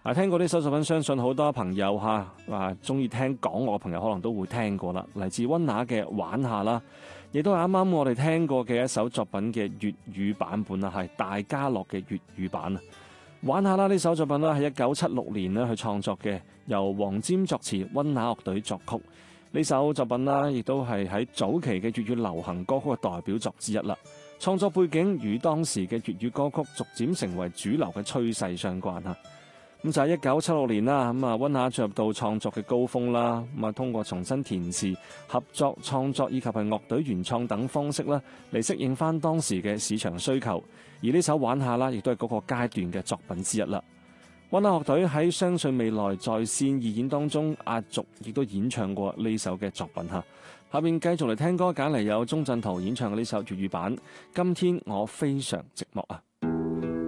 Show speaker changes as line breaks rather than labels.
聽過呢首作品，相信好多朋友話中意聽港樂嘅朋友可能都會聽過啦。嚟自溫拿嘅玩下啦，亦都係啱啱我哋聽過嘅一首作品嘅粵語版本啦，係大家樂嘅粵語版啊。玩下啦呢首作品啦，係1976年咧去創作嘅，由黃霑作詞，溫拿樂隊作曲。呢首作品啦，亦都係喺早期嘅粵語流行歌曲嘅代表作之一啦。創作背景與當時嘅粵語歌曲逐漸成為主流嘅趨勢相關啊。咁就係1976年啦，咁溫拿進入到創作嘅高峰啦，咁通過重新填詞、合作創作以及係樂隊原創等方式啦，嚟適應翻當時嘅市場需求。而呢首玩下啦，亦都係嗰個階段嘅作品之一啦。溫拿樂隊喺相信未來在線義演當中壓軸，亦都演唱過呢首嘅作品下邊繼續嚟聽歌，揀嚟有鍾鎮濤演唱嘅呢首粵語版《今天我非常寂寞》啊。